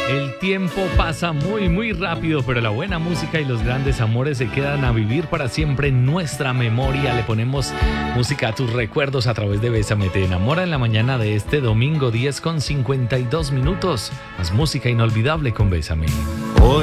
El tiempo pasa muy muy rápido, pero la buena música y los grandes amores se quedan a vivir para siempre en nuestra memoria. Le ponemos música a tus recuerdos a través de Bésame Te Enamora en la mañana de este domingo 10:52. Más música inolvidable con Bésame. Hoy